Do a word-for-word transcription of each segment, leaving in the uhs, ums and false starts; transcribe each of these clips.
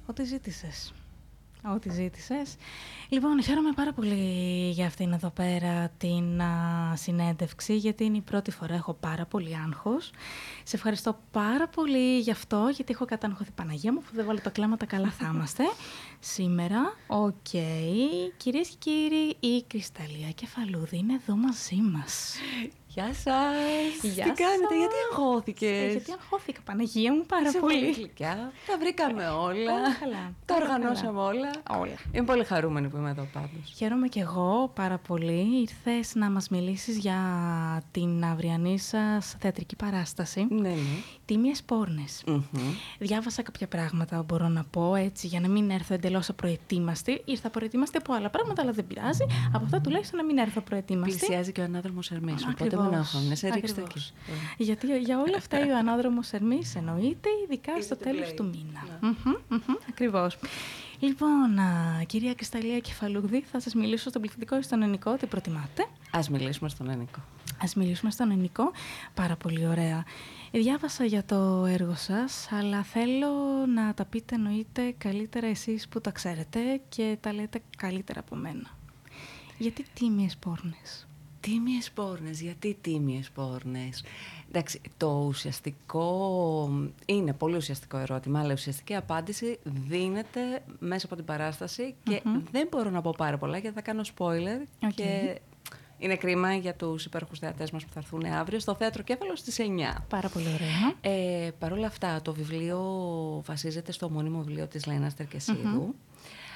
ό,τι ζήτησες. Ό,τι ζήτησες. Λοιπόν, χαίρομαι πάρα πολύ για αυτήν εδώ πέρα την α, συνέντευξη, γιατί είναι η πρώτη φορά, έχω πάρα πολύ άγχος. Σε ευχαριστώ πάρα πολύ γι' αυτό, γιατί έχω καταγχωθεί. Παναγία μου, που δεν βάλω τα κλάματα, καλά θα είμαστε. Σήμερα, οκ. Okay. Κυρίες και κύριοι, η Κρυσταλλία Κεφαλούδη είναι εδώ μαζί μας. Γεια σας! Γεια Τι σας. κάνετε, γιατί αγχώθηκες? Ε, γιατί αγχώθηκα, Παναγία μου, πάρα Είσαι πολύ. πολύ γλυκιά. Τα βρήκαμε όλα. Όλα καλά. Τα οργανώσαμε όλα. Όλα. Είμαι πολύ χαρούμενη που είμαι εδώ πάντως. Χαίρομαι και εγώ πάρα πολύ. Ήρθες να μας μιλήσεις για την αυριανή σας θεατρική παράσταση. Ναι, ναι. Τίμιες πόρνες. Mm-hmm. Διάβασα κάποια πράγματα, μπορώ να πω, έτσι, για να μην έρθω εντελώς απροετοίμαστη. Ήρθα προετοίμαστη από άλλα πράγματα, αλλά δεν πειράζει. Από αυτά τουλάχιστον να μην έρθω προετοίμαστη. Πλησιάζει και ο ανάδρομος Ερμής, οπότε Ακριβώς. μην αγχώνεσαι, σε ρίξτε εκεί. Γιατί για όλα αυτά ο ανάδρομος Ερμής εννοείται, ειδικά Είναι στο το τέλος play. του μήνα. Ναι. Μμμ, μμμ, ακριβώς. Λοιπόν, α, κυρία Κρυσταλλία Κεφαλούδη, θα σας μιλήσω στον πληθυντικό ή στον ελληνικό, τι προτιμάτε? Ας μιλήσουμε στον ελληνικό. Ας μιλήσουμε στον ελληνικό. Πάρα πολύ ωραία. Διάβασα για το έργο σας, αλλά θέλω να τα πείτε, εννοείται, καλύτερα εσείς που τα ξέρετε και τα λέτε καλύτερα από μένα. Γιατί τίμιες πόρνες? Τίμιες πόρνες, γιατί τίμιες πόρνες? Εντάξει, το ουσιαστικό είναι πολύ ουσιαστικό ερώτημα, αλλά η ουσιαστική απάντηση δίνεται μέσα από την παράσταση και Mm-hmm. δεν μπορώ να πω πάρα πολλά γιατί θα κάνω spoiler Okay. και είναι κρίμα για τους υπέροχους θεατές μας που θα έρθουν αύριο στο Θέατρο Κέφαλο στις εννιά. Πάρα πολύ ωραία. Ε, Παρ' όλα αυτά, το βιβλίο βασίζεται στο ομώνυμο βιβλίο της Λένας Τερκεσίδου. Mm-hmm.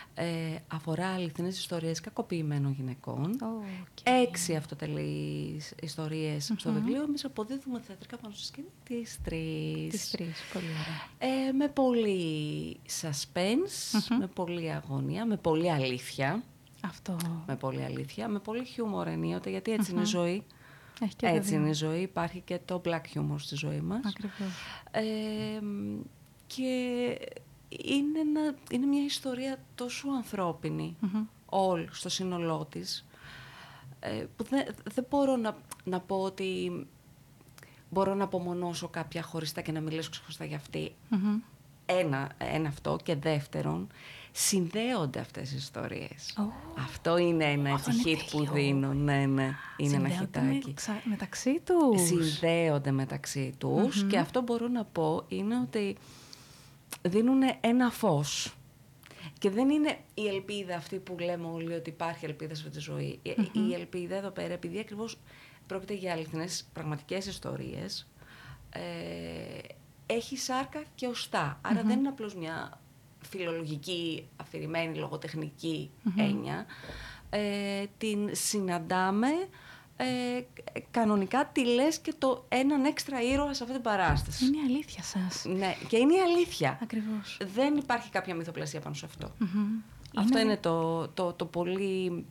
Ε, αφορά αληθινές ιστορίες κακοποιημένων γυναικών. Okay. Έξι αυτοτελείς ιστορίες mm-hmm. στο βιβλίο. Εμείς αποδίδουμε θεατρικά πάνω στη σκηνή τις τρεις. Τις τρεις, πολύ ωραία. Ε, με πολύ suspense, mm-hmm. με πολύ αγωνία, με πολύ αλήθεια. Αυτό. Με πολύ αλήθεια, με πολύ χιούμορ ενίοτε, γιατί έτσι mm-hmm. είναι η ζωή. Έχει και έτσι είναι η ζωή, υπάρχει και το black humor στη ζωή μας. Ακριβώς. Ε, και είναι, ένα, είναι μια ιστορία τόσο ανθρώπινη, mm-hmm. όλη στο σύνολό της, ε, που δεν, δεν μπορώ να, να πω ότι μπορώ να απομονώσω κάποια χωριστά και να μιλήσω ξεχωριστά για αυτή. Mm-hmm. Ένα, ένα αυτό, και δεύτερον, συνδέονται αυτές οι ιστορίες. Oh. Αυτό είναι ένα oh, έτσι hit που δίνω. Ναι, ναι, είναι ένα χιτάκι. Με, ξα... μεταξύ τους. Συνδέονται μεταξύ τους mm-hmm. και αυτό μπορώ να πω είναι ότι δίνουν ένα φως. Και δεν είναι η ελπίδα αυτή που λέμε όλοι ότι υπάρχει ελπίδα σε αυτή τη ζωή. Mm-hmm. Η ελπίδα εδώ πέρα, επειδή ακριβώς πρόκειται για αληθινές πραγματικές ιστορίες, ε, έχει σάρκα και οστά. Άρα mm-hmm. δεν είναι απλώς μια φιλολογική, αφηρημένη, λογοτεχνική mm-hmm. έννοια. Ε, την συναντάμε ε, κανονικά, τη λες και το έναν έξτρα ήρωα σε αυτή την παράσταση. Είναι η αλήθεια σας. Ναι, και είναι η αλήθεια. Ακριβώς. Δεν υπάρχει κάποια μυθοπλασία πάνω σε αυτό. Mm-hmm. Αυτό είναι, είναι το, το, το πολύ...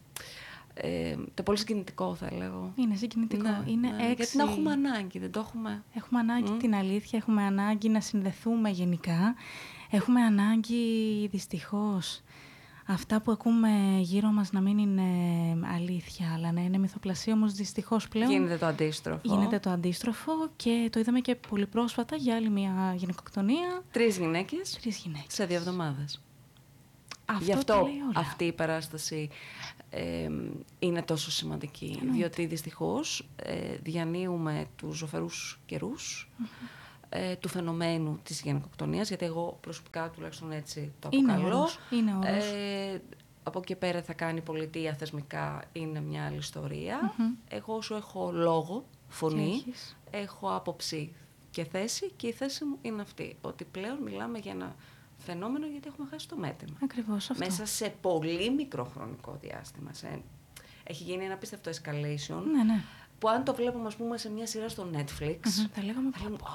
Ε, το πολύ συγκινητικό, θα λέγω. Είναι συγκινητικό. Ναι, είναι ναι, έξι... Γιατί την έχουμε ανάγκη, δεν το έχουμε. Έχουμε ανάγκη mm. την αλήθεια, έχουμε ανάγκη να συνδεθούμε γενικά. Έχουμε ανάγκη, δυστυχώς, αυτά που ακούμε γύρω μας να μην είναι αλήθεια, αλλά να είναι μυθοπλασία, όμως δυστυχώς πλέον... Γίνεται το αντίστροφο. Γίνεται το αντίστροφο και το είδαμε και πολύ πρόσφατα για άλλη μια γυναικοκτονία. Τρεις γυναίκες. Τρεις γυναίκες. Σε δύο εβδομάδες. Αυτό Γι' αυτό όλα. αυτή η παράσταση ε, είναι τόσο σημαντική. Εννοείται. Διότι δυστυχώς ε, διανύουμε τους ζωφερούς καιρούς mm-hmm. ε, του φαινομένου της γυναικοκτονίας, γιατί εγώ προσωπικά τουλάχιστον έτσι το αποκαλώ. Είναι όρος. Ε, από εκεί πέρα θα κάνει πολιτεία θεσμικά, είναι μια άλλη ιστορία. Mm-hmm. Εγώ όσο έχω λόγο, φωνή, έχω άποψη και θέση, και η θέση μου είναι αυτή, ότι πλέον μιλάμε για ένα φαινόμενο γιατί έχουμε χάσει το μέτρημα. Ακριβώς αυτό. Μέσα σε πολύ μικρό χρονικό διάστημα. Σε... Έχει γίνει ένα απίστευτο escalation. Ναι, ναι. Που αν το βλέπουμε, ας πούμε, σε μια σειρά στο Netflix. Mm-hmm. Θα λέγαμε πω, πω,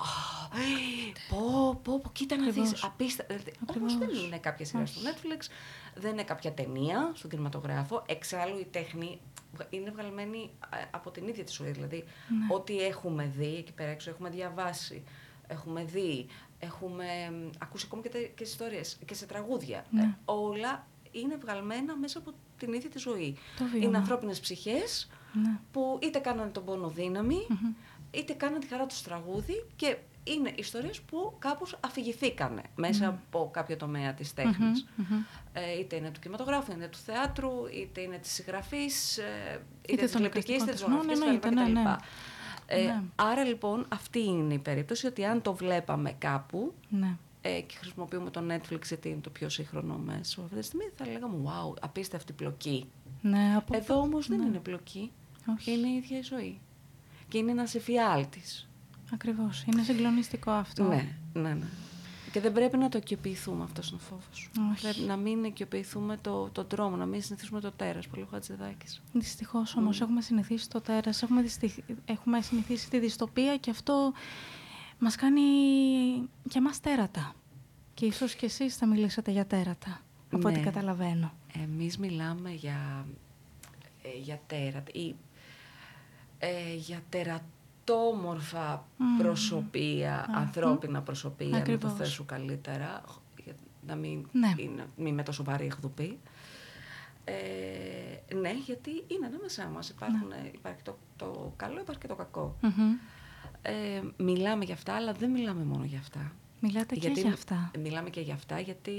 πω, πω, πω, κοίτα να δεις. Απίστευτο. Όμως δεν είναι κάποια σειρά στο Netflix, δεν είναι κάποια ταινία στον κινηματογράφο. Εξάλλου η τέχνη είναι βγαλμένη από την ίδια τη ζωή. Δηλαδή, ναι. ό,τι έχουμε δει εκεί πέρα έξω, έχουμε διαβάσει, έχουμε δει, έχουμε ακούσει ακόμα και, τε, και σε ιστορίες και σε τραγούδια. Ναι. Ε, όλα είναι βγαλμένα μέσα από την ίδια τη ζωή. Είναι ανθρώπινες ψυχές, ναι. που είτε κάνανε τον πόνο δύναμη, mm-hmm. είτε κάνανε τη χαρά τους τραγούδι, και είναι ιστορίες που κάπως αφηγηθήκανε μέσα mm. από κάποιο τομέα της τέχνης. Mm-hmm. Ε, είτε είναι του κινηματογράφου, είτε του θεάτρου, είτε είναι της συγγραφής, ε, είτε, είτε της τηλεοπτικής, είτε της ζωγραφικής κτλ. Ναι, ναι. Ε, ναι. Άρα λοιπόν αυτή είναι η περίπτωση, ότι αν το βλέπαμε κάπου ναι. ε, και χρησιμοποιούμε το Netflix γιατί είναι το πιο σύγχρονο μέσο αυτή τη στιγμή, θα λέγαμε wow, απίστευτη πλοκή. Ναι, από... Εδώ όμως ναι. δεν είναι πλοκή. Όχι. Είναι η ίδια η ζωή. Και είναι ένας εφιάλτης. Ακριβώς. Είναι συγκλονιστικό αυτό. Ναι, ναι, ναι. Και δεν πρέπει να το οικειοποιηθούμε, αυτός είναι ο φόβος. Όχι. Πρέπει να μην οικειοποιηθούμε το, τον τρόμο, να μην συνηθίσουμε το τέρας. Πολύ Χατζηδάκης. Δυστυχώς όμως mm. έχουμε συνηθίσει το τέρας, έχουμε, δυστυχ... έχουμε συνηθίσει τη δυστοπία και αυτό μας κάνει και εμάς τέρατα. Και ίσως και εσείς θα μιλήσετε για τέρατα, από ναι. ό,τι καταλαβαίνω. Εμείς μιλάμε για, ε, για τέρατα ή ε, για τερατόμορφα mm. προσωπία, mm. ανθρώπινα προσωπία, Ακριβώς. να το θέσω καλύτερα, για να μην, ναι. είναι, μην με τόσο βαρύ εχδουπή. Ε, ναι, γιατί είναι ανάμεσά μας. Υπάρχουν, ναι. Υπάρχει το, το καλό, υπάρχει και το κακό. Mm-hmm. Ε, μιλάμε για αυτά, αλλά δεν μιλάμε μόνο για αυτά. Μιλάτε γιατί και για αυτά. Μιλάμε και για αυτά, γιατί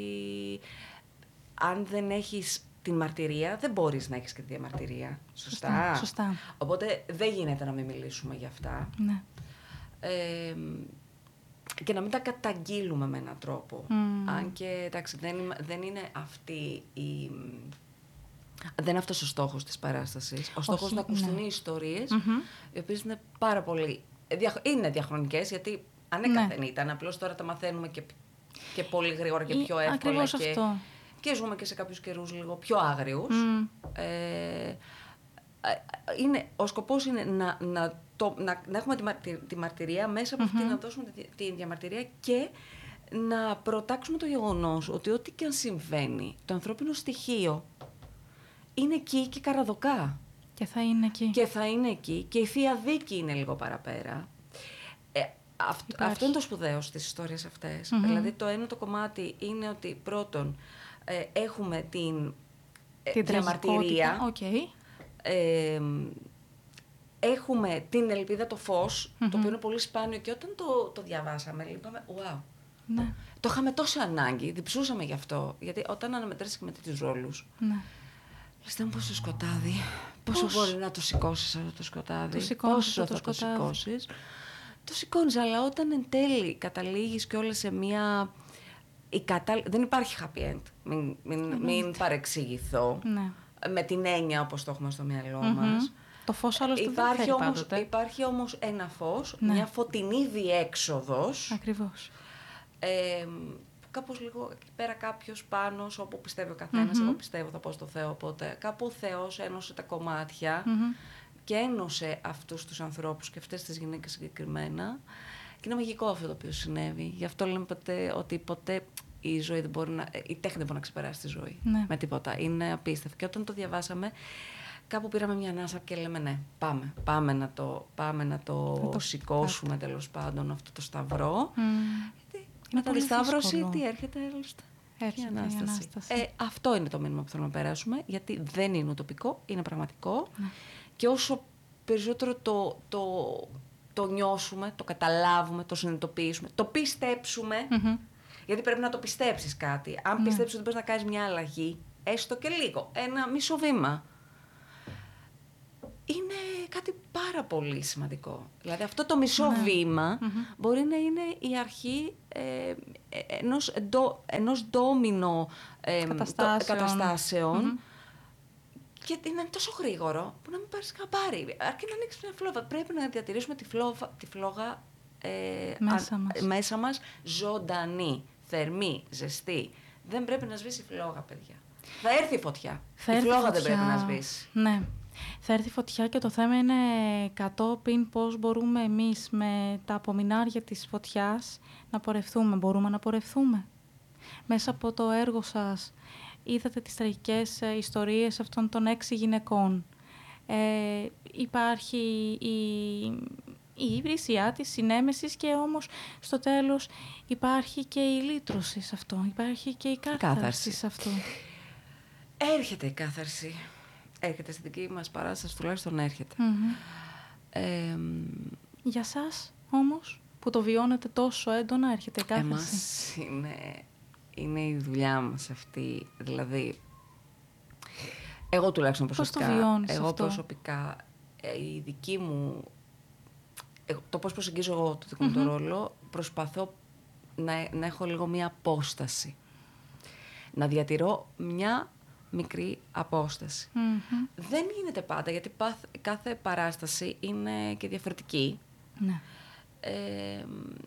αν δεν έχεις την μαρτυρία, δεν μπορείς να έχεις και τη διαμαρτυρία. Σωστά. Σωστά. Σωστά. Οπότε δεν γίνεται να μην μιλήσουμε για αυτά. Ναι. Ε, και να μην τα καταγγείλουμε με έναν τρόπο. Mm. Αν και, εντάξει, δεν, δεν είναι αυτή η... Δεν είναι αυτός ο στόχος της παράστασης. Ο στόχος είναι να ακουστούν οι ιστορίες, mm-hmm. οι οποίες είναι πάρα πολύ... Είναι διαχρονικές, γιατί ανέκαθεν ναι. ήταν. Απλώς τώρα τα μαθαίνουμε και, και πολύ γρήγορα και πιο εύκολα. Ακριβώς και, αυτό. Και ζούμε και σε κάποιους καιρούς λίγο πιο άγριους. Mm. Ε, είναι, ο σκοπός είναι να, να, το, να, να έχουμε τη, τη, τη μαρτυρία, μέσα από mm-hmm. αυτή να δώσουμε τη, τη διαμαρτυρία και να προτάξουμε το γεγονός ότι ό,τι και αν συμβαίνει, το ανθρώπινο στοιχείο είναι εκεί και καραδοκά. Και θα είναι εκεί. Και θα είναι εκεί. Και η Θεία Δίκη είναι λίγο παραπέρα. Ε, αυ, αυτό είναι το σπουδαίο στις ιστορίες αυτές. Mm-hmm. Δηλαδή το ένα το κομμάτι είναι ότι πρώτον ε, έχουμε την, την διαμαρτυρία. Okay. Ε, έχουμε την ελπίδα, το φως, mm-hmm. το οποίο είναι πολύ σπάνιο και όταν το, το διαβάσαμε είπαμε wow. Ναι. Το είχαμε τόσο ανάγκη, διψούσαμε γι' αυτό. Γιατί όταν αναμετρήσεις και με τέτοιους ρόλους, ναι. λες, δεν πόσο σκοτάδι, πόσο Πώς? μπορεί να το σηκώσεις αυτό το σκοτάδι, το σηκώνεις, πόσο το θα το σκοτάδι. σηκώσεις. Το σηκώνεις, αλλά όταν εν τέλει καταλήγεις κιόλας σε μια... Η κατα... Δεν υπάρχει happy end, μην, μην, μην παρεξηγηθώ, ναι. με την έννοια όπως το έχουμε στο μυαλό mm-hmm. μας. Το φως άλλωστε υπάρχει δεν όμως, πάντοτε. Υπάρχει όμως ένα φως, ναι. μια φωτεινή διέξοδος. Ακριβώς. Ε, κάπως λίγο εκεί πέρα κάποιος πάνω, όπου πιστεύει ο καθένας, mm-hmm. εγώ πιστεύω θα πω στο Θεό, οπότε κάπου ο Θεός ένωσε τα κομμάτια mm-hmm. και ένωσε αυτούς τους ανθρώπους και αυτές τις γυναίκες συγκεκριμένα. Και είναι μαγικό αυτό το οποίο συνέβη. Γι' αυτό λέμε ποτέ, ότι ποτέ η ζωή δεν μπορεί να, η τέχνη δεν μπορεί να ξεπεράσει τη ζωή ναι. με τίποτα. Είναι απίστευτο. Και όταν το διαβάσαμε, κάπου πήραμε μια ανάσα και λέμε ναι, πάμε, πάμε να το, πάμε να το, το σηκώσουμε τέλος πάντων αυτό το σταυρό. Mm. Μετά τη σταύρωση, τι έρχεται, έρχεται, έρχεται η Ανάσταση. Η Ανάσταση. Ε, αυτό είναι το μήνυμα που θέλουμε να περάσουμε, γιατί δεν είναι ουτοπικό, είναι πραγματικό. Ναι. Και όσο περισσότερο το, το, το νιώσουμε, το καταλάβουμε, το συνειδητοποιήσουμε, το πιστέψουμε, mm-hmm. γιατί πρέπει να το πιστέψεις κάτι. Αν ναι. πιστέψεις ότι μπορείς να κάνεις μια αλλαγή, έστω και λίγο, ένα μισό βήμα, είναι κάτι πάρα πολύ σημαντικό. Δηλαδή αυτό το μισό ναι. βήμα mm-hmm. μπορεί να είναι η αρχή ε, ενός, ντο, ενός ντόμινο ε, καταστάσεων, το, καταστάσεων mm-hmm. και είναι τόσο γρήγορο που να μην πάρεις χαμπάρι. Αρκεί να ανοίξεις μια φλόγα. Πρέπει να διατηρήσουμε τη, φλόγα, τη φλόγα ε, μέσα, α, μας. μέσα μας ζωντανή, θερμή, ζεστή. Δεν πρέπει να σβήσει η φλόγα, παιδιά. Θα έρθει η φωτιά. Θα η φλόγα φωτιά. δεν πρέπει να σβήσει. Ναι. Θα έρθει φωτιά και το θέμα είναι κατόπιν πώς μπορούμε εμείς με τα απομεινάρια της φωτιάς να πορευθούμε. Μπορούμε να πορευθούμε. Μέσα από το έργο σας είδατε τις τραγικές ιστορίες αυτών των έξι γυναικών. Ε, υπάρχει η, η υβρισιά της συνέμεσης και όμως στο τέλος υπάρχει και η λύτρωση σε αυτό. Υπάρχει και η κάθαρση σε αυτό. Έρχεται η κάθαρση. Έρχεται στην δική μας παράσταση, τουλάχιστον έρχεται. Mm-hmm. Ε, Για σας όμως? που το βιώνετε τόσο έντονα, έρχεται η κάθαρση? Εμάς είναι, είναι η δουλειά μας αυτή, δηλαδή, εγώ τουλάχιστον προσωπικά, πώς το βιώνεις εγώ αυτό? προσωπικά, η δική μου, το πώς προσεγγίζω εγώ το δικό μου το ρόλο, προσπαθώ να, να έχω λίγο μία απόσταση. Να διατηρώ μια μικρή απόσταση. Mm-hmm. Δεν γίνεται πάντα, γιατί κάθε παράσταση είναι και διαφορετική. Ναι. Ε,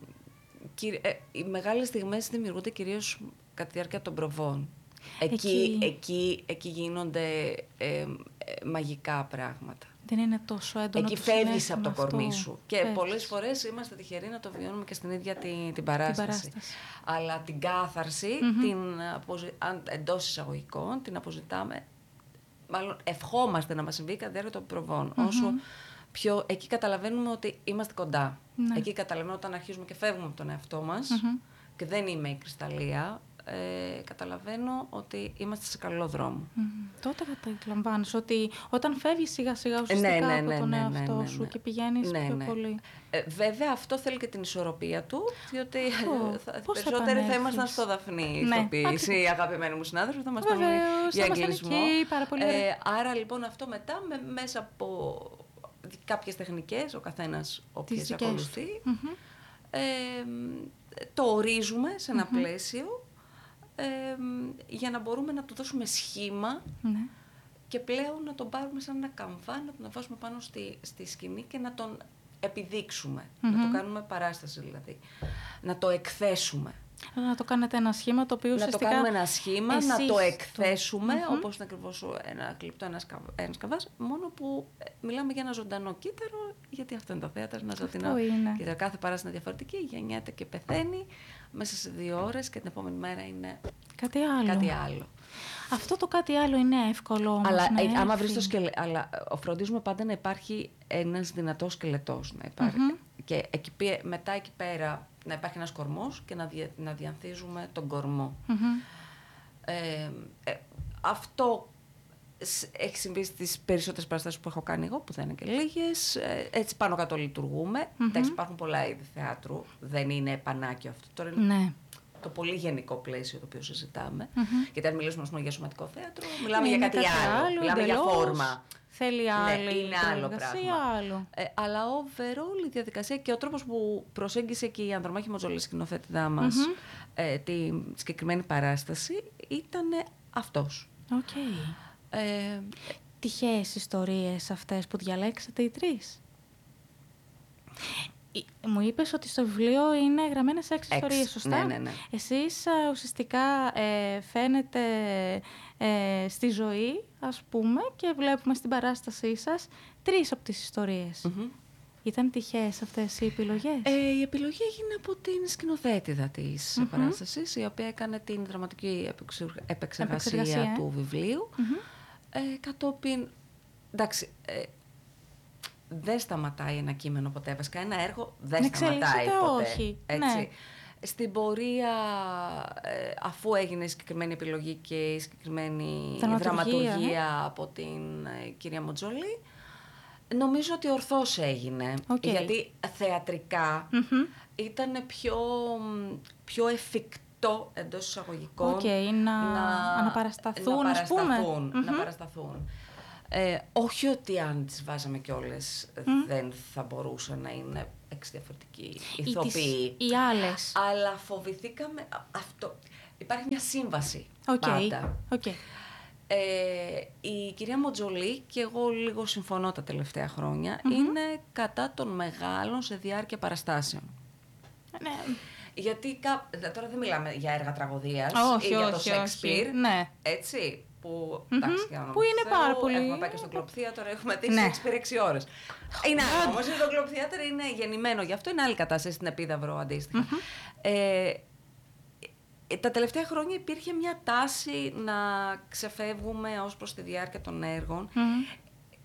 ε, οι μεγάλες στιγμές δημιουργούνται κυρίως κατά τη διάρκεια των προβών. Εκεί, εκεί... εκεί, εκεί γίνονται ε, ε, μαγικά πράγματα. Δεν είναι τόσο έντονο. Εκεί φεύγεις από το αυτό. κορμί σου. Και φεύγεις. Πολλές φορές είμαστε τυχεροί να το βιώνουμε και στην ίδια την, την, παράσταση. την παράσταση. Αλλά την κάθαρση, mm-hmm. την αποζη... εντός εισαγωγικών, την αποζητάμε. Μάλλον ευχόμαστε να μας συμβεί κατά τη διάρκεια των προβών. Mm-hmm. Όσο πιο... Εκεί καταλαβαίνουμε ότι είμαστε κοντά. Mm-hmm. Εκεί καταλαβαίνουμε όταν αρχίζουμε και φεύγουμε από τον εαυτό μας. Mm-hmm. Και δεν είμαι η κρυσταλλία. Ε, καταλαβαίνω ότι είμαστε σε καλό δρόμο. Mm, τότε καταλαμβάνεις ότι όταν φεύγεις σιγά σιγά ουσιαστικά ναι, ναι, ναι, από τον ναι, εαυτό ναι, ναι, ναι. σου και πηγαίνεις ναι, πιο ναι. πολύ. Ε, βέβαια αυτό θέλει και την ισορροπία του, διότι oh, θα, περισσότεροι θα ήμασταν στο Δαφνί ηθοποιήσει, οι αγαπημένοι μου συνάδελφοι, θα ήμασταν για αγγλισμό. Ε, άρα λοιπόν αυτό μετά με, μέσα από κάποιες τεχνικές, ο καθένας όποιες ακολουθεί, mm-hmm. ε, το ορίζουμε σε ένα mm-hmm. πλαίσιο, Ε, για να μπορούμε να του δώσουμε σχήμα ναι. και πλέον να τον πάρουμε σαν ένα καμβά, να τον βάζουμε πάνω στη, στη σκηνή και να τον επιδείξουμε. Mm-hmm. Να το κάνουμε παράσταση δηλαδή. Να το εκθέσουμε. Να το κάνετε ένα σχήμα το οποίο να ουσιαστικά... Να το κάνουμε ένα σχήμα, να το εκθέσουμε, το... όπως είναι ακριβώς ένα κλειπτό, ένας, καβ... ένας καβάς, μόνο που μιλάμε για ένα ζωντανό κύτταρο, γιατί αυτό είναι το θέατρο, ένα ζωντανό κύτταρο. Κάθε παράσταση είναι διαφορετική, γεννιέται και πεθαίνει μέσα σε δύο ώρες και την επόμενη μέρα είναι κάτι άλλο. Κάτι άλλο. Αυτό το κάτι άλλο είναι εύκολο όμως. Αλλά, να ε, άμα βρεις το σκελε... Αλλά φροντίζουμε πάντα να υπάρχει ένας δυνατός σκελετός. Να υπάρχει. Mm-hmm. Και εκεί, μετά εκεί πέρα να υπάρχει ένας κορμός και να, δια, να διανθίζουμε τον κορμό. Mm-hmm. Ε, ε, αυτό έχει συμβεί στις περισσότερες παραστάσεις που έχω κάνει εγώ, που δεν είναι και λίγες. Ε, έτσι πάνω κάτω λειτουργούμε. Mm-hmm. Εντάξει, υπάρχουν πολλά είδη θεάτρου. Δεν είναι πανάκιο αυτό. Τώρα είναι ναι. το πολύ γενικό πλαίσιο το οποίο συζητάμε. Mm-hmm. Γιατί αν μιλήσουμε πούμε, για σωματικό θέατρο, μιλάμε είναι για κάτι, κάτι άλλο. άλλο. Μιλάμε εντελώς. Για φόρμα. Θέλει άλλη ναι, είναι άλλο πράγμα. Άλλο. Ε, αλλά overall η διαδικασία και ο τρόπος που προσέγγισε και η Ανδρομάχη Μοτζολή, σκηνοθέτηδά μας, mm-hmm. ε, τη συγκεκριμένη παράσταση, ήταν αυτός. Okay. Ε, Τυχαίες ιστορίες αυτές που διαλέξατε οι τρεις? Μου είπες ότι στο βιβλίο είναι γραμμένες έξι ιστορίες, σωστά? Ναι, ναι, ναι. Εσείς ουσιαστικά ε, φαίνεται ε, στη ζωή, ας πούμε, και βλέπουμε στην παράστασή σας τρεις από τις ιστορίες. Mm-hmm. Ήταν τυχαίες αυτές οι επιλογές? Ε, η επιλογή έγινε από την σκηνοθέτηδα της mm-hmm. παράστασης, η οποία έκανε την δραματική επεξεργασία, επεξεργασία του βιβλίου. Mm-hmm. Ε, κατόπιν, εντάξει, ε, δεν σταματάει ένα κείμενο ποτέ. Βασικά ένα έργο δεν σταματάει ποτέ. Όχι. Έτσι. Ναι. Στην πορεία, ε, αφού έγινε η συγκεκριμένη επιλογή και η συγκεκριμένη δραματουργία ε? από την ε, κυρία Μοτζολή, νομίζω ότι ορθώς έγινε. Okay. Γιατί θεατρικά mm-hmm. ήταν πιο, πιο εφικτό εντός εισαγωγικών okay, να, να αναπαρασταθούν, να ας πούμε. Mm-hmm. Να παρασταθούν. Ε, όχι ότι αν τις βάζαμε κιόλες mm. δεν θα μπορούσαν να είναι έξι διαφορετικοί ηθοποιοί. Οι άλλες. Αλλά φοβηθήκαμε αυτό. Υπάρχει μια σύμβαση okay. πάντα. Okay. Ε, η κυρία Μοτζολή, και εγώ λίγο συμφωνώ τα τελευταία χρόνια, mm-hmm. είναι κατά των μεγάλων σε διάρκεια παραστάσεων. Ναι. Γιατί κα... τώρα δεν μιλάμε για έργα τραγωδίας όχι, ή για όχι, το Σέξπιρ. Ναι. Έτσι. Που, mm-hmm. εντάξει, που είναι Θεού, πάρα πολύ. Έχουμε πάει και στο Globe Theatre, έχουμε δει ναι. Σέξπιρ έξι ώρες. Είναι άλλο όμως, το Globe Theatre είναι γεννημένο γι' αυτό, είναι άλλη κατάσταση στην Επίδαυρο αντίστοιχα. Mm-hmm. Ε, τα τελευταία χρόνια υπήρχε μια τάση να ξεφεύγουμε ως προς τη διάρκεια των έργων mm-hmm.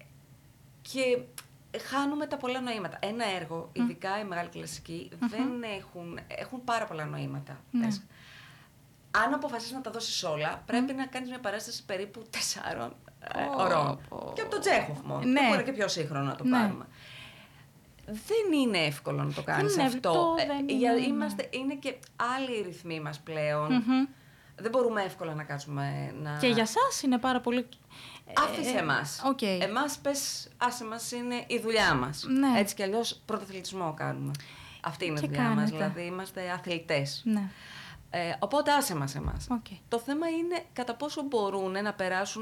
και χάνουμε τα πολλά νοήματα. Ένα έργο, ειδικά mm-hmm. η μεγάλη κλασική, mm-hmm. δεν έχουν, έχουν πάρα πολλά νοήματα. Mm-hmm. Αν αποφασίσεις να τα δώσεις όλα, πρέπει mm. να κάνεις μια παράσταση περίπου τεσσάρων oh, ωρών. Oh. Και από τον Τσέχοφ μόνο. Ναι. Και μπορεί και πιο σύγχρονο να το ναι. πάρουμε. δεν είναι εύκολο να το κάνεις είναι, αυτό. Το, ε, δεν για, είναι, είμαστε, είναι και άλλοι οι ρυθμοί μας πλέον. Mm-hmm. Δεν μπορούμε εύκολα να κάτσουμε να... Και για σας είναι πάρα πολύ... Άφησε ε, εμάς. Okay. Εμάς πες, άσε μας είναι η δουλειά μας. Ναι. Έτσι κι αλλιώς πρωταθλητισμό κάνουμε. Αυτή είναι η δουλειά κάνετε. μας, δηλαδή είμαστε αθλητές. Ναι. Ε, οπότε άσε μας εμάς. Okay. Το θέμα είναι κατά πόσο μπορούν να περάσουν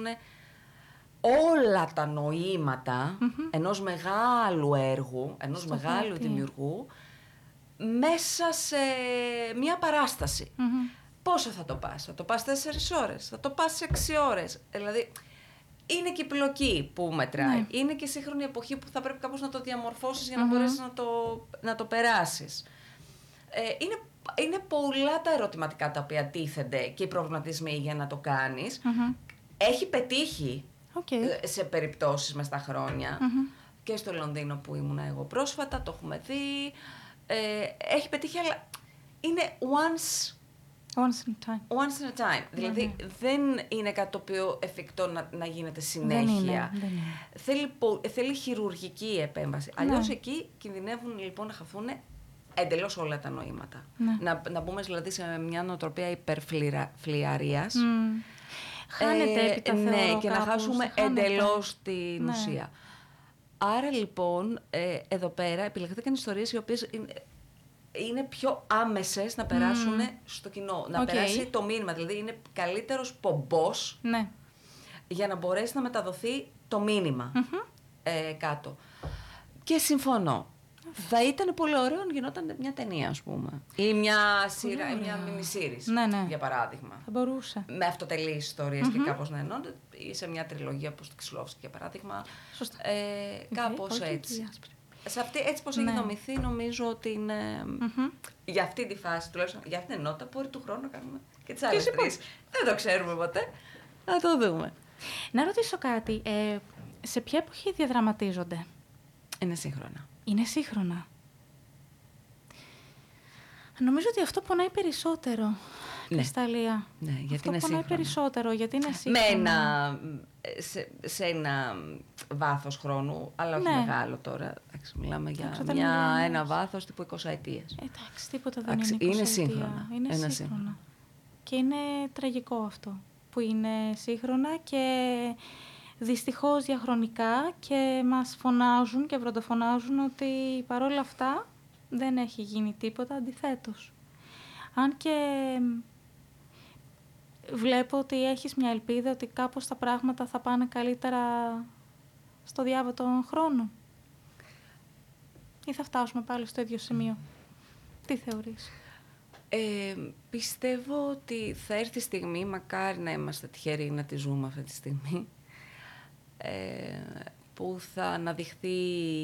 όλα τα νοήματα mm-hmm. ενός μεγάλου έργου, ενός Στο μεγάλου χάρτη. δημιουργού, μέσα σε μια παράσταση. Mm-hmm. Πόσο θα το πας, θα το πας τέσσερις ώρες, θα το πας έξι ώρες. Δηλαδή, είναι και η πλοκή που μετράει. Ναι. Είναι και η σύγχρονη εποχή που θα πρέπει κάπως να το διαμορφώσεις για να mm-hmm. μπορέσεις να το, να το περάσεις. Ε, είναι, είναι πολλά τα ερωτηματικά τα οποία τίθενται και οι προβληματισμοί για να το κάνεις. Mm-hmm. Έχει πετύχει okay. σε περιπτώσεις μες στα χρόνια. Mm-hmm. Και στο Λονδίνο που ήμουν εγώ πρόσφατα, το έχουμε δει. Ε, έχει πετύχει, αλλά είναι once... Once in a time. Once in a time. Mm-hmm. Δηλαδή δεν είναι κάτι το οποίο εφικτό να, να γίνεται συνέχεια. Δεν είναι, δεν είναι. Θέλει, θέλει χειρουργική επέμβαση. Ναι. Αλλιώς εκεί κινδυνεύουν λοιπόν να χαθούν εντελώς όλα τα νοήματα. Ναι. Να, να μπούμε δηλαδή σε μια νοοτροπία υπερφλιαρίας. Mm. Χάνεται ε, έπειτα ναι, θεωρώ, και κάπως, να χάσουμε χάνεται. εντελώς την ναι. ουσία. Άρα λοιπόν ε, εδώ πέρα επιλεχθήκαν ιστορίες οι οποίες είναι, είναι πιο άμεσες να περάσουν mm. στο κοινό. Να okay. περάσει το μήνυμα. Δηλαδή είναι καλύτερος πομπός ναι. για να μπορέσει να μεταδοθεί το μήνυμα mm-hmm. ε, κάτω. Και συμφωνώ. Θα ήταν πολύ ωραίο αν γινόταν μια ταινία, ας πούμε. Ή μια σειρά, ή μια mini-series, ναι, ναι. για παράδειγμα. Θα μπορούσε. Με αυτοτελείς ιστορίες mm-hmm. και κάπως να ενώνται. Ή σε μια τριλογία, όπως το Ξυλόφσκι, για παράδειγμα. Σωστά. Ε, κάπως okay, έτσι. Σε αυτή, έτσι πως ναι. έχει δομηθεί, νομίζω ότι είναι... Mm-hmm. Για αυτή τη φάση, τουλάχιστον για αυτήν την ενότητα, μπορεί του χρόνου να κάνουμε και τις άλλες τρεις. Δεν το ξέρουμε ποτέ. Να το δούμε. Να ρωτήσω κάτι. Ε, σε ποια εποχή διαδραματίζονται? Είναι σύγχρονα. Είναι σύγχρονα. Νομίζω ότι αυτό πονάει περισσότερο, ναι. Κρυσταλλία. Ναι, γιατί αυτό είναι πονάει σύγχρονα. περισσότερο, γιατί είναι σύγχρονα. Με ένα, σε, σε ένα βάθος χρόνου, αλλά όχι ναι. μεγάλο τώρα. Εντάξει, μιλάμε για Άξω, μια, μιλάμε. ένα βάθος τύπου εικοσαετίας. Εντάξει, τίποτα δεν Άξι, είναι είναι εικοσαετία. σύγχρονα. Είναι ένα σύγχρονα. σύγχρονα. Και είναι τραγικό αυτό, που είναι σύγχρονα και... Δυστυχώς διαχρονικά και μας φωνάζουν και βροντοφωνάζουν ότι παρόλα αυτά δεν έχει γίνει τίποτα, αντιθέτως. Αν και βλέπω ότι έχεις μια ελπίδα ότι κάπως τα πράγματα θα πάνε καλύτερα στο διάβα των χρόνων. Ή θα φτάσουμε πάλι στο ίδιο σημείο. Τι θεωρείς? Ε, πιστεύω ότι θα έρθει η στιγμή, μακάρι να είμαστε τυχεροί να τη ζούμε αυτή τη στιγμή, Ε, που θα αναδειχθεί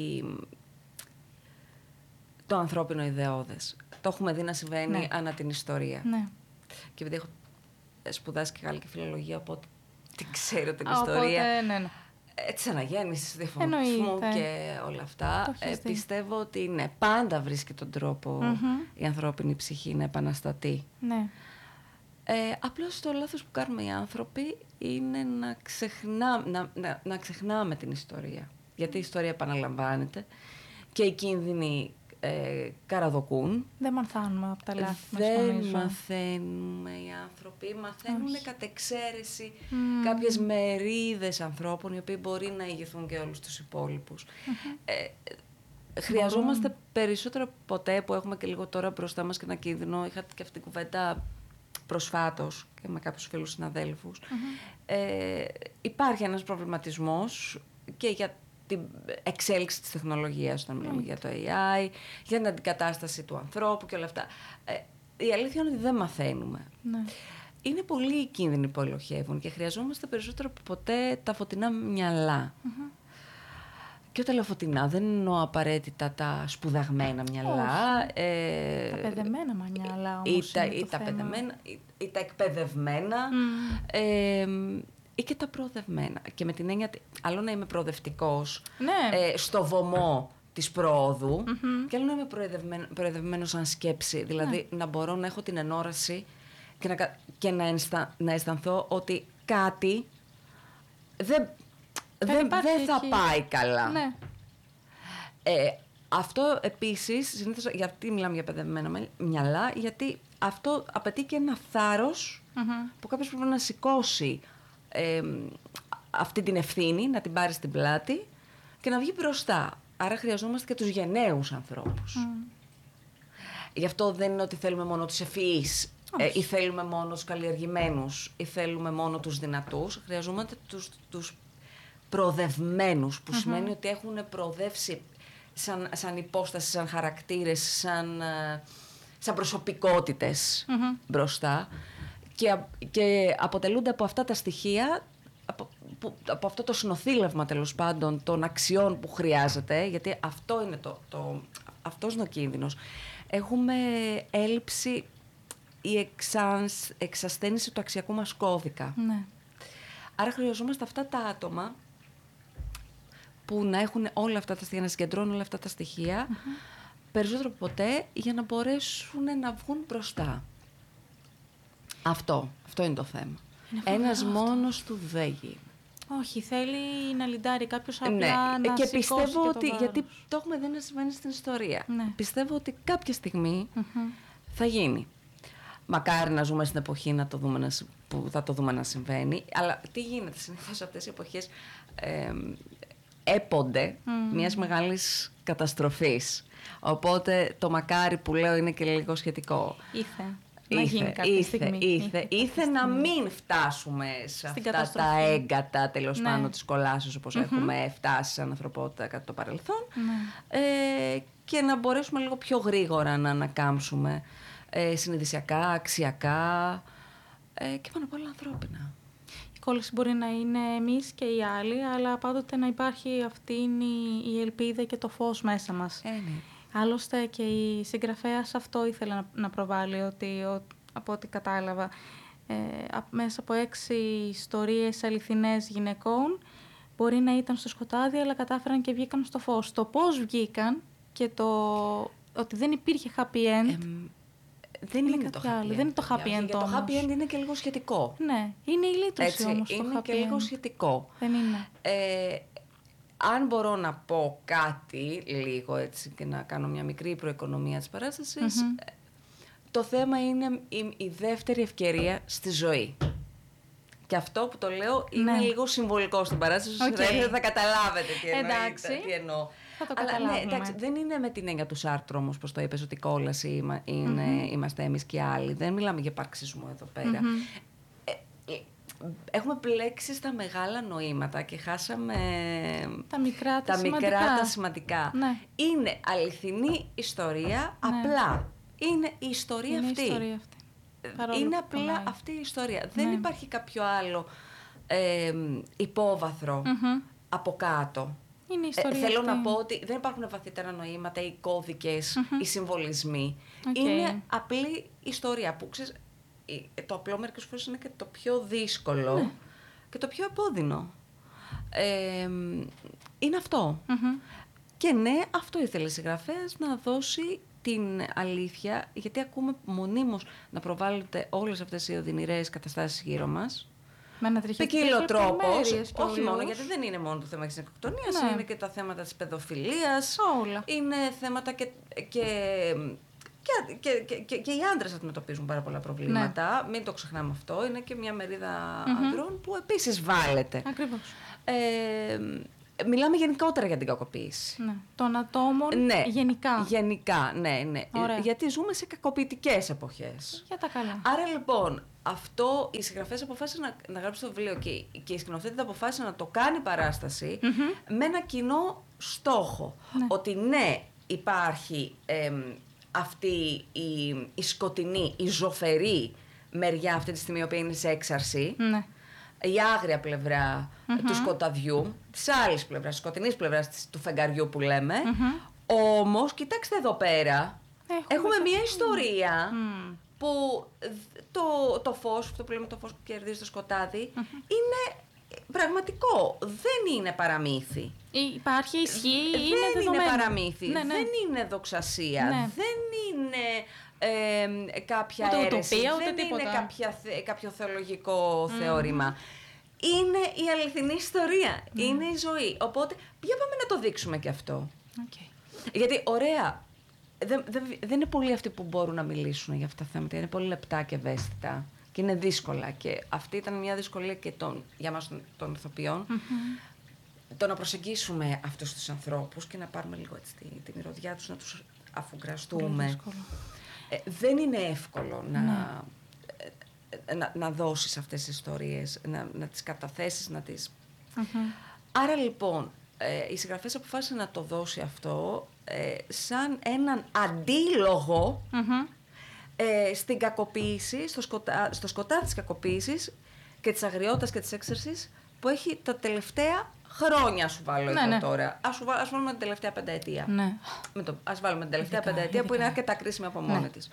το ανθρώπινο ιδεώδες. Το έχουμε δει να συμβαίνει ναι. ανά την ιστορία. Ναι. Και επειδή έχω σπουδάσει και Γαλλική φιλολογία, οπότε την ξέρω την Α, ιστορία. Οπότε, ναι, ναι. Της αναγέννησης, του διαφωτισμού και όλα αυτά. Ε, πιστεύω ότι ναι, πάντα βρίσκει τον τρόπο mm-hmm. η ανθρώπινη ψυχή να επαναστατεί. Ναι. Ε, απλώς το λάθος που κάνουμε οι άνθρωποι είναι να, ξεχνά, να, να, να ξεχνάμε την ιστορία. Γιατί η ιστορία επαναλαμβάνεται και οι κίνδυνοι ε, καραδοκούν. Δεν μαθαίνουμε από τα λάθη μας, Δεν νομίζω. μαθαίνουμε οι άνθρωποι. Μαθαίνουν κατ' εξαίρεση mm. κάποιες μερίδες ανθρώπων οι οποίοι μπορεί να ηγηθούν και όλους τους υπόλοιπους. Mm-hmm. Ε, χρειαζόμαστε mm. περισσότερο ποτέ που έχουμε και λίγο τώρα μπροστά μας και ένα κίνδυνο. Είχα και αυτή την κουβέντα προσφάτως και με κάποιους φίλους συναδέλφους. Mm-hmm. Ε, υπάρχει ένας προβληματισμός και για την εξέλιξη της τεχνολογίας, όταν μιλάμε mm. για το έι άι, για την αντικατάσταση του ανθρώπου και όλα αυτά. Ε, η αλήθεια είναι ότι δεν μαθαίνουμε. Ναι. Είναι πολλοί οι κίνδυνοι που ελοχεύουν και χρειαζόμαστε περισσότερο από ποτέ τα φωτεινά μυαλά. Mm-hmm. Και όταν λέω φωτεινά, δεν εννοώ απαραίτητα τα σπουδαγμένα μυαλά. Ε, τα παιδεμένα μυαλά όμως ή τα, είναι ή το τα θέμα. παιδεμένα, ή, ή τα εκπαιδευμένα, mm. ε, ή και τα προοδευμένα. Και με την έννοια, άλλο να είμαι προοδευτικός ναι. ε, στο βωμό της προόδου, mm-hmm. και άλλο να είμαι προοδευμένο, προοδευμένος σαν σκέψη. Δηλαδή, ναι. να μπορώ να έχω την ενόραση και να, και να, αισθα, να αισθανθώ ότι κάτι δεν... Δεν, δεν θα πάει καλά. Ναι. Ε, αυτό επίσης, συνήθως, γιατί μιλάμε για παιδευμένα μυαλά, γιατί αυτό απαιτεί και ένα θάρρος mm-hmm. που κάποιος πρέπει να σηκώσει ε, αυτή την ευθύνη, να την πάρει στην πλάτη και να βγει μπροστά. Άρα χρειαζόμαστε και τους γενναίους ανθρώπους. Mm. Γι' αυτό δεν είναι ότι θέλουμε μόνο τους ευφυείς, ε, ή θέλουμε μόνο τους καλλιεργημένους, ή θέλουμε μόνο τους δυνατούς. Χρειαζόμαστε τους, τους προοδευμένους, που mm-hmm. σημαίνει ότι έχουν προοδεύσει σαν, σαν υπόσταση, σαν χαρακτήρες, σαν, σαν προσωπικότητες mm-hmm. μπροστά και, και αποτελούνται από αυτά τα στοιχεία, από, που, από αυτό το συνοθήλευμα τέλος πάντων των αξιών που χρειάζεται, γιατί αυτό είναι το, το, αυτός είναι ο κίνδυνος. Έχουμε έλλειψη ή εξανς, εξασθένηση του αξιακού μας κώδικα. Ναι. Άρα χρειαζόμαστε αυτά τα άτομα που να έχουν όλα αυτά τα στοιχεία, να συγκεντρώνουν όλα αυτά τα στοιχεία, mm-hmm. περισσότερο από ποτέ, για να μπορέσουν να βγουν μπροστά. Αυτό, αυτό είναι το θέμα. Είναι Ένας μόνος του δεν γίνει. Όχι, θέλει να λιντάρει κάποιος απλά ναι. να και σηκώσει πιστεύω και ότι, το γιατί το έχουμε δει να συμβαίνει στην ιστορία. Ναι. Πιστεύω ότι κάποια στιγμή mm-hmm. θα γίνει. Μακάρι να ζούμε στην εποχή να το δούμε να, που θα το δούμε να συμβαίνει, αλλά τι γίνεται συνήθως σε αυτές οι εποχές, ε, έπονται mm. μιας μεγάλης καταστροφής. Οπότε το μακάρι που λέω είναι και λίγο σχετικό. Ήθε. Ήθε, να γίνει κάποια ήθε, στιγμή. Ήθε, ήθε, ήθε να μην φτάσουμε σε στην αυτά καταστροφή. Τα έγκατα τέλος ναι. πάντων της κολάσεως όπως mm-hmm. έχουμε φτάσει σαν ανθρωπότητα κατά το παρελθόν ναι. ε, και να μπορέσουμε λίγο πιο γρήγορα να ανακάμψουμε ε, συνειδησιακά, αξιακά ε, και πάνω απ' όλα ανθρώπινα. Η κόλαση μπορεί να είναι εμείς και οι άλλοι, αλλά πάντοτε να υπάρχει αυτή η, η ελπίδα και το φως μέσα μας. Ε, ναι. Άλλωστε και η συγγραφέας αυτό ήθελε να, να προβάλλει, ότι ο, από ό,τι κατάλαβα, ε, μέσα από έξι ιστορίες αληθινές γυναικών μπορεί να ήταν στο σκοτάδι, αλλά κατάφεραν και βγήκαν στο φως. Το πώς βγήκαν και το ότι δεν υπήρχε happy end, ε, δεν είναι, είναι το happy end. Δεν είναι το happy end όμως. Το happy end είναι και λίγο σχετικό. Ναι, είναι η λύτρωση όμως το happy end. Είναι και λίγο σχετικό. Δεν είναι. Ε, αν μπορώ να πω κάτι λίγο έτσι και να κάνω μια μικρή προοικονομία της παράστασης, mm-hmm. το θέμα είναι η, η δεύτερη ευκαιρία στη ζωή. Και αυτό που το λέω είναι ναι. λίγο συμβολικό στην παράσταση, okay. δεν θα καταλάβετε τι εννοώ. Εντάξει. Τι εννοώ. Θα το Αλλά ναι, εντάξει, δεν είναι με την έννοια του Σάρτρου όμως, πως το είπες, ότι η κόλαση είναι, mm-hmm. είμαστε εμείς και άλλοι. Δεν μιλάμε για υπαρξισμό εδώ πέρα. Mm-hmm. Ε, έχουμε πλέξει στα μεγάλα νοήματα και χάσαμε τα μικρά τα, τα, σημαντικά. Μικρά, τα σημαντικά. Ναι. Είναι αληθινή ιστορία, ναι. απλά. Είναι η ιστορία είναι αυτή. Η ιστορία αυτή. Παρόλο είναι απλά ναι. αυτή η ιστορία. Ναι. Δεν υπάρχει κάποιο άλλο ε, υπόβαθρο mm-hmm. από κάτω. Είναι η ιστορία ε, θέλω αυτή. να πω ότι δεν υπάρχουν βαθύτερα νοήματα ή κώδικες mm-hmm. ή συμβολισμοί. Okay. Είναι απλή ιστορία που ξέρεις, το απλό μερικές φορές είναι και το πιο δύσκολο ναι. και το πιο επώδυνο. Ε, είναι αυτό. Mm-hmm. Και ναι, αυτό ήθελε η συγγραφέας, να δώσει την αλήθεια, γιατί ακούμε μονίμως να προβάλλονται όλες αυτές οι οδυνηρές καταστάσεις γύρω μας. Με ένα τριχιωτικές ποικιλοτρόπως, όχι όλους. μόνο, γιατί δεν είναι μόνο το θέμα της νεκροκτονίας, ναι. είναι και τα θέματα της παιδοφιλίας, όλα. Είναι θέματα και... και Και, και, και, και οι άντρες αντιμετωπίζουν πάρα πολλά προβλήματα. Ναι. Μην το ξεχνάμε αυτό. Είναι και μια μερίδα mm-hmm. ανδρών που επίσης βάλετε. Ακριβώς. Ε, μιλάμε γενικότερα για την κακοποίηση. Ναι. Των ατόμων ναι. γενικά. Γενικά, ναι, ναι. Ωραία. Γιατί ζούμε σε κακοποιητικές εποχές. Για τα καλά. Άρα λοιπόν, αυτό η συγγραφέας αποφάσισε να, να γράψει το βιβλίο και, και η σκηνοθέτη αποφάσισε να το κάνει παράσταση mm-hmm. με ένα κοινό στόχο. Ναι. Ότι ναι, υπάρχει... Εμ, αυτή η, η σκοτεινή, η ζωφερή μεριά αυτή τη στιγμή, η οποία είναι σε έξαρση, ναι. η άγρια πλευρά mm-hmm. του σκοταδιού, της άλλης πλευράς, της σκοτεινής πλευράς του φεγγαριού που λέμε. Mm-hmm. Όμως, κοιτάξτε εδώ πέρα, έχουμε, έχουμε μια ιστορία mm. που το, το φως, αυτό που λέμε το φως που κερδίζει το σκοτάδι, mm-hmm. είναι πραγματικό, δεν είναι παραμύθι. Υπάρχει ισχύ, δεν είναι δεδομένο. Είναι παραμύθι, ναι, ναι. δεν είναι δοξασία, ναι. δεν είναι ε, κάποια ούτε αίρεση, ουτοπία, δεν ούτε είναι τίποτα. κάποια, κάποιο θεολογικό mm. θεώρημα. Είναι η αληθινή ιστορία, mm. είναι η ζωή. Οπότε, για πάμε να το δείξουμε και αυτό. Okay. Γιατί ωραία, δεν, δεν, δεν είναι πολλοί αυτοί που μπορούν να μιλήσουν για αυτά τα θέματα. Είναι πολύ λεπτά και ευαίσθητα και είναι δύσκολα. Και αυτή ήταν μια δυσκολία και των, για μας των, των ηθοποιών. Mm-hmm. Το να προσεγγίσουμε αυτούς τους ανθρώπους και να πάρουμε λίγο έτσι, τη, τη μυρωδιά τους, να τους αφουγκραστούμε. Ε, δεν είναι εύκολο να, ναι. ε, να, να δώσεις αυτές τις ιστορίες, να, να τις καταθέσεις, να τις... Mm-hmm. Άρα λοιπόν, ε, η συγγραφέας αποφάσισε να το δώσει αυτό ε, σαν έναν αντίλογο mm-hmm. ε, στην κακοποίηση, στο, σκοτά, στο σκοτάδι της κακοποίησης και της αγριότητας και της έξαρσης που έχει τα τελευταία χρόνια, σου βάλω ναι, εδώ ναι. τώρα. Ας, σου, ας βάλουμε την τελευταία πενταετία. Ναι. Με το, ας βάλουμε την τελευταία ειδικά, πενταετία ειδικά. Που είναι αρκετά κρίσιμη από μόνη ναι. της.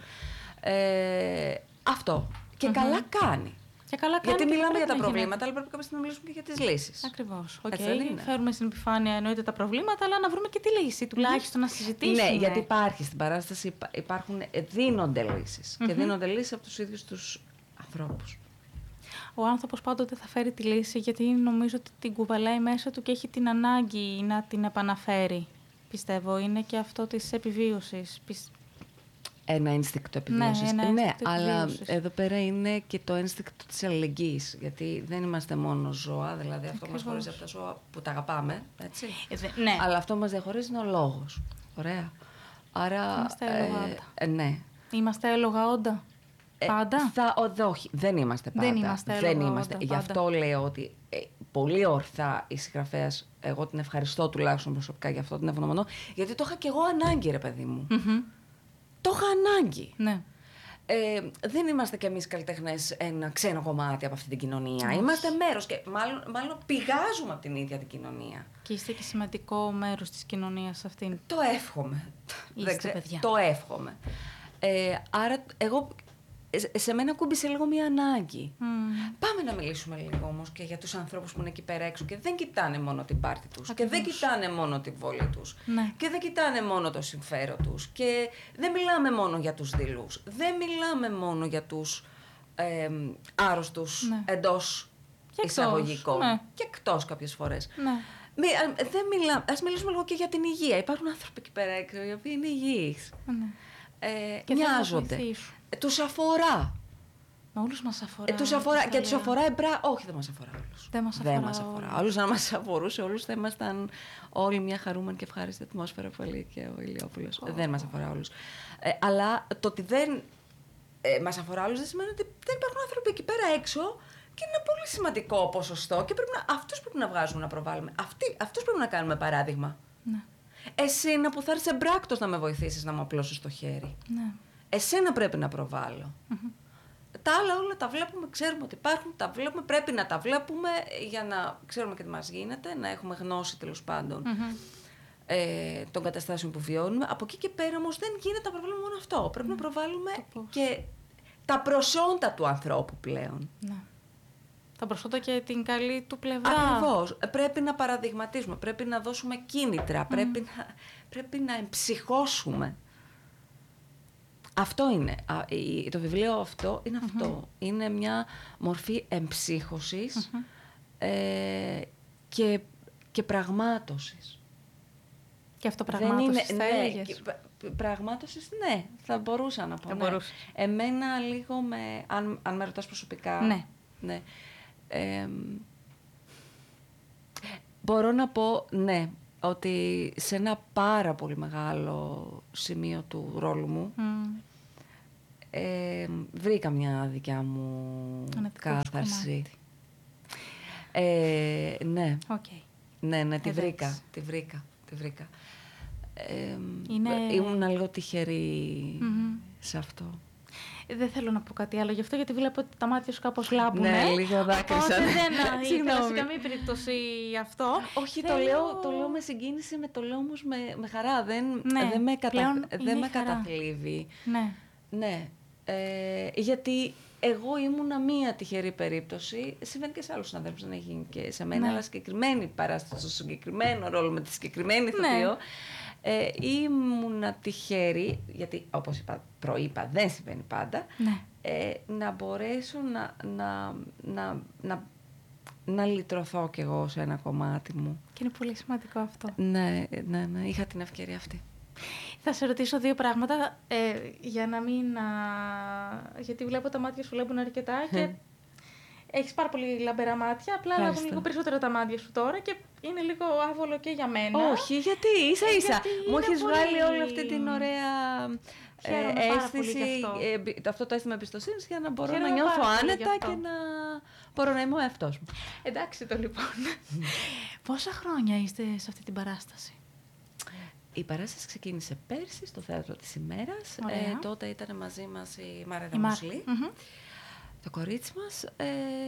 Ε, αυτό. Και mm-hmm. καλά κάνει. Και καλά κάνει. Γιατί μιλάμε για τα προβλήματα, γίνεται. Αλλά πρέπει κάποια στιγμή να μιλήσουμε και για τις λύσεις. Ακριβώς. Okay. Φέρουμε στην επιφάνεια εννοείται τα προβλήματα, αλλά να βρούμε και τη λύση. Τουλάχιστον mm-hmm. να συζητήσουμε. Ναι, γιατί υπάρχει στην παράσταση, υπάρχουν, δίνονται λύσεις. Mm-hmm. Και δίνονται λύσεις από τους ίδιους τους ανθρώπους. Ο άνθρωπος πάντοτε θα φέρει τη λύση, γιατί νομίζω ότι την κουβαλάει μέσα του και έχει την ανάγκη να την επαναφέρει. Πιστεύω, είναι και αυτό της επιβίωσης. Ένα ένστικτο επιβίωσης. Ναι, ναι αλλά εδώ πέρα είναι και το ένστικτο της αλληλεγγύης. Γιατί δεν είμαστε μόνο ζώα, δηλαδή αυτό μας χωρίζει από τα ζώα που τα αγαπάμε, έτσι. Ε, ναι. Αλλά αυτό μας διαχωρίζει είναι ο λόγος. Ωραία. Άρα, είμαστε έλογα όντα. Ε, ναι. Είμαστε έλογα όντα. Πάντα. Ε, θα, ο, όχι, δεν είμαστε πάντα. Δεν είμαστε. Δεν είμαστε. Γι' αυτό λέω ότι ε, πολύ ορθά η συγγραφέας, εγώ την ευχαριστώ τουλάχιστον προσωπικά γι' αυτό, την ευγνωμονώ, γιατί το είχα κι εγώ ανάγκη, ρε παιδί μου. Mm-hmm. Το είχα ανάγκη. Ναι. Ε, δεν είμαστε κι εμείς καλλιτέχνες ένα ξένο κομμάτι από αυτή την κοινωνία. Mm. Είμαστε μέρος και μάλλον, μάλλον πηγάζουμε από την ίδια την κοινωνία. Και είστε και σημαντικό μέρος της κοινωνίας αυτήν. Το εύχομαι. Είστε, ξέ, παιδιά. Το εύχομαι. Ε, άρα εγώ... Σε μένα κούμπησε λίγο μια ανάγκη. Mm. Πάμε να μιλήσουμε λίγο όμως και για τους ανθρώπους που είναι εκεί πέρα έξω και δεν κοιτάνε μόνο την πάρτη τους. Ακριβώς. Και δεν κοιτάνε μόνο τη βόλη τους. Ναι. Και δεν κοιτάνε μόνο το συμφέρον τους. Και δεν μιλάμε μόνο για τους δειλούς. Δεν μιλάμε μόνο για τους ε, άρρωστους ναι. εντός και εισαγωγικών. Ναι. Και εκτός κάποιες φορές. Ναι. Μη, δεν μιλά, ας μιλήσουμε λίγο και για την υγεία. Υπάρχουν άνθρωποι εκεί πέρα έξω οι οποίοι είναι υγιείς. Ναι. Ε, και νοιάζονται. Τους αφορά. Μα όλους μας αφορά. Ε, τους αφορά και τους αφορά εμπρά. Όχι, δεν μας αφορά όλους. Δεν μας αφορά, δεν μας αφορά όλους. Αν μας αφορούσε όλους θα ήμασταν όλοι μια χαρούμενη και ευχάριστη ατμόσφαιρα που έλεγε και ο Ηλιόπουλος. Oh. Δεν μας αφορά όλους. Ε, αλλά το ότι δεν ε, μας αφορά όλους δεν σημαίνει ότι δεν υπάρχουν άνθρωποι εκεί πέρα έξω και είναι ένα πολύ σημαντικό ποσοστό και πρέπει να, αυτούς πρέπει να βγάζουμε να προβάλλουμε. Αυτοί, αυτούς πρέπει να κάνουμε παράδειγμα. Ναι. Εσένα που θα έρθεις εμπράκτος να με βοηθήσεις να μου απλώσεις το χέρι. Ναι. Εσένα πρέπει να προβάλλω. Mm-hmm. Τα άλλα όλα τα βλέπουμε, ξέρουμε ότι υπάρχουν, τα βλέπουμε, πρέπει να τα βλέπουμε για να ξέρουμε και τι μας γίνεται, να έχουμε γνώση τέλος πάντων mm-hmm. ε, των καταστάσεων που βιώνουμε. Από εκεί και πέρα όμως δεν γίνεται να προβάλλουμε μόνο αυτό. Πρέπει mm. να προβάλλουμε και τα προσόντα του ανθρώπου πλέον. Ναι. Τα προσόντα και την καλή του πλευρά. Ακριβώς. Πρέπει να παραδειγματίσουμε, πρέπει να δώσουμε κίνητρα, mm. πρέπει, να, πρέπει να εμψυχώσουμε. Αυτό είναι. Το βιβλίο αυτό είναι mm-hmm. αυτό. Είναι μια μορφή εμψύχωσης mm-hmm. ε, και, και πραγμάτωσης. Και αυτό πραγμάτωσης θα έλεγες. Ναι, πραγμάτωσης, ναι, θα μπορούσα να πω. Θα ναι. μπορούσα. Εμένα λίγο με... Αν, αν με ρωτάς προσωπικά... Ναι. ναι ε, μπορώ να πω, ναι, ότι σε ένα πάρα πολύ μεγάλο σημείο του ρόλου μου mm. ε, βρήκα μια δικιά μου κάθαρση. Ε, ναι. Okay. Ναι, ναι, τη βρήκα, τη βρήκα, τη βρήκα. Ε, Είναι... Ήμουν λίγο τυχερή mm-hmm. σε αυτό. Δεν θέλω να πω κάτι άλλο γι' αυτό, γιατί βλέπω ότι τα μάτια σου κάπως λάμπουνε. Ναι, λίγο δάκρυσαν. Οπότε δεν ήθελα σε καμία περίπτωση αυτό. Όχι, το λέω, το λέω με συγκίνηση, με το λέω όμως με, με χαρά. Δεν, ναι, δεν με, κατα... δεν με καταθλίβει. Ναι. Ναι. Ε, γιατί εγώ ήμουνα μία τυχερή περίπτωση. Συμβαίνει και σε άλλους συναδέλφους, δεν έχει γίνει και σε μένα, ναι. αλλά συγκεκριμένη παράσταση, στο συγκεκριμένο ρόλο με τη συγκεκριμένη ηθοποιό. Ναι. Ε, ήμουνα τυχερή, γιατί όπως είπα, προείπα, δεν συμβαίνει πάντα, ναι. ε, να μπορέσω να, να, να, να, να λυτρωθώ κι εγώ σε ένα κομμάτι μου. Και είναι πολύ σημαντικό αυτό. Ναι, ναι, ναι, είχα την ευκαιρία αυτή. Θα σε ρωτήσω δύο πράγματα, ε, για να μην... Α, γιατί βλέπω τα μάτια σου βλέπουν αρκετά και έχεις πάρα πολύ λαμπερά μάτια, απλά λάβουν λίγο περισσότερο τα μάτια σου τώρα και είναι λίγο άβολο και για μένα. Όχι, γιατί ίσα ίσα. Γιατί μου έχεις πολύ... βγάλει όλη αυτή την ωραία ε, αίσθηση, αυτό. Ε, αυτό το αίσθημα εμπιστοσύνης για να μπορώ Χαίρομαι να νιώθω άνετα και να μπορώ να είμαι ο εαυτός μου. Εντάξει το λοιπόν. Πόσα χρόνια είστε σε αυτή την παράσταση? Η παράσταση ξεκίνησε πέρσι στο Θέατρο της Ημέρας. Ε, τότε ήταν μαζί μας η Μάρα Δαμουσλή, mm-hmm. το κορίτσι μας. Ε,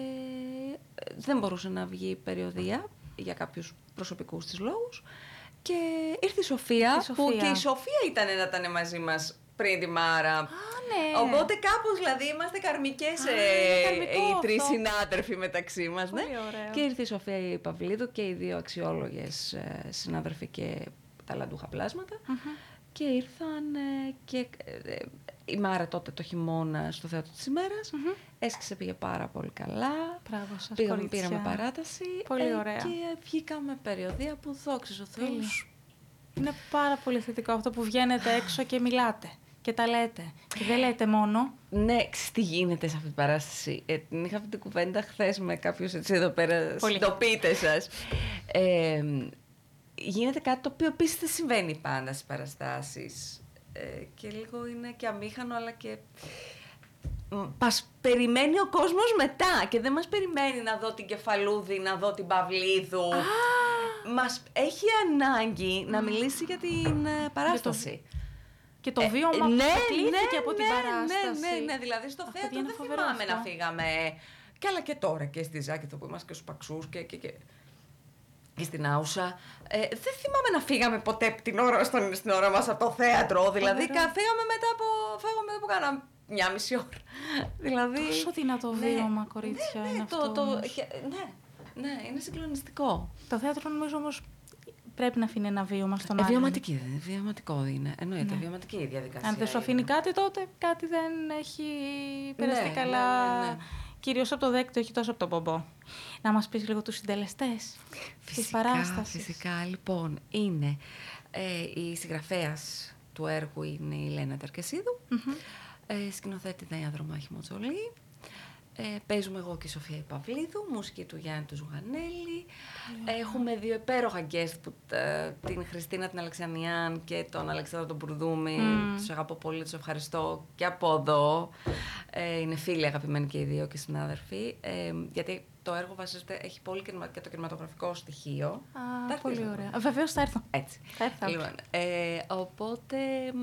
δεν μπορούσε να βγει περιοδεία για κάποιους προσωπικούς της λόγους. Και ήρθε η Σοφία, η Σοφία, που και η Σοφία ήταν να ήταν μαζί μας πριν τη Μάρα. Α, ναι. Οπότε κάπως δηλαδή είμαστε καρμικές, Α, ε, οι τρεις συνάδελφοι μεταξύ μας. Ναι. Και ήρθε η Σοφία η Παυλίδου και οι δύο αξιόλογες ε, συνάδελφοι και ταλαντούχα πλάσματα. Mm-hmm. Και ήρθαν ε, και ε, η Μάρα τότε το χειμώνα στο Θέατρο της Ημέρας. Mm-hmm. Έσκησε, πήγε πάρα πολύ καλά. Μπράβο σας, πήγαμε, πήραμε παράταση. Πολύ ωραία. Ε, και βγήκαμε περιοδεία που δόξα ο Θεός. Είναι πάρα πολύ θετικό αυτό που βγαίνετε έξω και μιλάτε και τα λέτε. Και δεν λέτε μόνο. Ναι, τι γίνεται σε αυτή την παράσταση. Ε, είχα αυτή την κουβέντα χθες με κάποιους έτσι εδώ πέρα συντοπίτες σας. Ε, γίνεται κάτι το οποίο επίσης δεν συμβαίνει πάντα στις παραστάσεις. Ε, και λίγο είναι και αμήχανο, αλλά και... Μας περιμένει ο κόσμος μετά και δεν μας περιμένει να δω την Κεφαλούδη, να δω την Παυλίδου. Ah. Μας έχει ανάγκη mm. να μιλήσει για την uh, παράσταση. Και το βίωμα ε, που ναι, κλείθηκε ναι, από την ναι, παράσταση. Ναι, ναι, ναι, δηλαδή στο θέατρο δεν θυμάμαι αυτό. Να φύγαμε. Και αλλά και τώρα και στη Ζάκηθο που είμαστε και στους Παξούς και, και, και, και στην Άουσα. Ε, δεν θυμάμαι να φύγαμε ποτέ την ώρα, στον, στην ώρα μας από το θέατρο. Δηλαδή φύγαμε μετά από, φύγαμε μετά από κάνα μια μισή ώρα. Δηλαδή, τόσο δυνατό βίωμα, ναι, κορίτσια, ναι, ναι, είναι το, αυτό. Το, ναι, ναι, είναι συγκλονιστικό. Το θέατρο νομίζω όμως πρέπει να αφήνει ένα βίωμα στον ε, άλλον. Βιωματική δεν είναι, βιωματικό είναι. Εννοείται, ναι. Βιωματική η διαδικασία. Αν δεν σου αφήνει είναι. Κάτι, τότε κάτι δεν έχει περαστεί ναι, καλά. Ναι, ναι, ναι. Κυρίως από το δέκτυο, όχι τόσο από το πομπό. Να μας πεις λίγο τους συντελεστές της παράστασης. Φυσικά, λοιπόν, είναι ε, η συγγραφέας του έργου είναι η Λένα Τερκεσίδου. Mm-hmm. Ε, σκηνοθέτη Δανιά Δρομάχη Μοτζολή. Ε, παίζουμε εγώ και η Σοφία η Παυλίδου, μουσική του Γιάννη του Ζουγανέλη. Yeah. Έχουμε δύο υπέροχα guest, που, ε, την Χριστίνα την Αλεξιανιάν και τον Αλεξάνδρο τον Μπουρδούμη. Mm. Τους αγαπώ πολύ, τους ευχαριστώ και από εδώ. Ε, είναι φίλοι αγαπημένοι και οι δύο και συνάδελφοι. Ε, γιατί το έργο βασίζεται, έχει πολύ και το κινηματογραφικό στοιχείο. Α, πολύ ωραία. Βεβαίως θα έρθω. Έτσι. Θα έρθω. Λοιπόν, ε, οπότε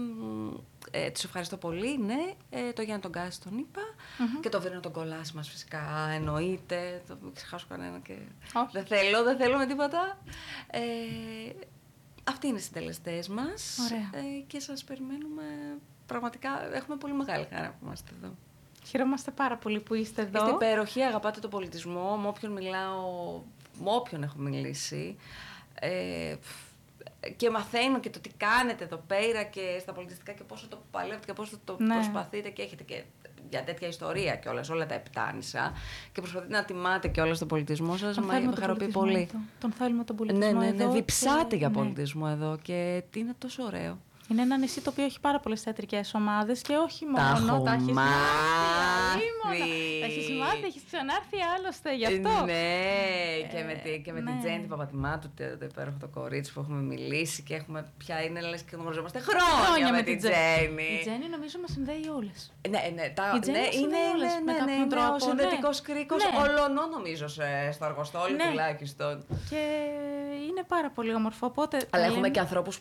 ε, τους ευχαριστώ πολύ. Ναι, ε, το Γιάννη τον Γκάση τον είπα. Mm-hmm. Και το Βίρνο τον Κολάση μας φυσικά εννοείται. Το μην ξεχάσω κανένα και oh. δεν θέλω, δεν θέλω με τίποτα. Ε, αυτοί είναι οι συντελεστές μας. Ωραία. Ε, και σας περιμένουμε. Πραγματικά έχουμε πολύ μεγάλη χαρά που είμαστε εδώ. Χαιρόμαστε πάρα πολύ που είστε εδώ. Είστε υπέροχοι, αγαπάτε τον πολιτισμό. Με όποιον μιλάω, με όποιον έχω μιλήσει. Ε, και μαθαίνω και το τι κάνετε εδώ πέρα και στα πολιτιστικά και πόσο το παλεύετε και πόσο το ναι. προσπαθείτε και έχετε και για τέτοια ιστορία και όλες, όλα τα επτάνησα και προσπαθείτε να τιμάτε και όλα στον πολιτισμό σας. Μα με χαροποιεί πολύ. Τον, τον θέλουμε τον πολιτισμό. Ναι, ναι, ναι, εδώ διψάτε και... για ναι. πολιτισμό εδώ και είναι τόσο ωραίο. Είναι ένα νησί το οποίο έχει πάρα πολλές θεατρικές ομάδες και όχι μόνο. Τα έχω τα έχεις μάθει. Τα έχεις μάθει, έχεις ξανάρθει άλλωστε γι' αυτό. Ναι, ε, και με, τη, και με ναι. την Τζέννη Παπατημάτου, το, το υπέροχο το κορίτσι που έχουμε μιλήσει και έχουμε πια είναι λες και γνωριζόμαστε χρόνια, χρόνια με, με την Τζέννη. Η Τζέννη νομίζω μας συνδέει όλες. Ναι, ναι, τα, η Τζέννη ναι, είναι, όλες ναι, με ναι, κάποιον ναι, τρόπο. Ο συνδετικός ναι. κρίκος ναι. ολονό νομίζω στο αργοστόλι ναι. τουλάχιστον. Και είναι πάρα πολύ όμορφο. Οπότε, αλλά έχουμε λέμε... και ανθρώπους